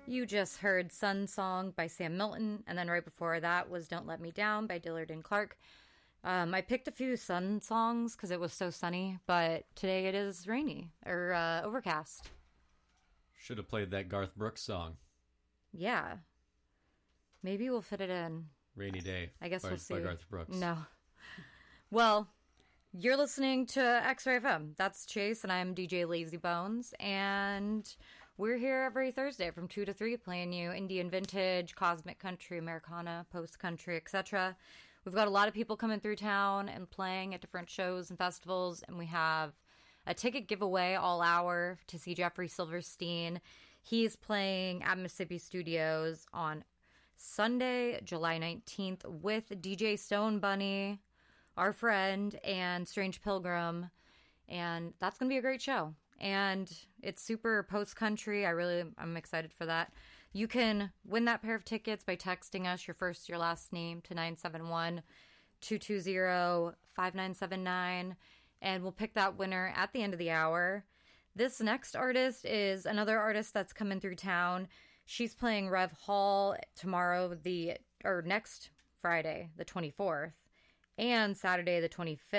You just heard Sun Song by Sam Milton, and then right before that was Don't Let Me Down by Dillard and Clark. I picked a few sun songs because it was so sunny, but today it is rainy, or overcast. Should have played that Garth Brooks song. Yeah. Maybe we'll fit it in. Rainy Day. I guess we'll see. By Garth Brooks. No. Well, you're listening to X-Ray FM. That's Chase, and I'm DJ Lazy Bones, and we're here every Thursday from 2 to 3 playing you Indian vintage, cosmic country, Americana, post-country, etc. We've got a lot of people coming through town and playing at different shows and festivals, and we have a ticket giveaway all hour to see Jeffrey Silverstein. He's playing at Mississippi Studios on Sunday, July 19th with DJ Stone Bunny, our friend, and Strange Pilgrim, and that's going to be a great show. And it's super post-country. I'm excited for that. You can win that pair of tickets by texting us your first, your last name to 971-220-5979, and we'll pick that winner at the end of the hour. This next artist is another artist that's coming through town. She's playing Rev Hall tomorrow, next Friday, the 24th, and Saturday, the 25th.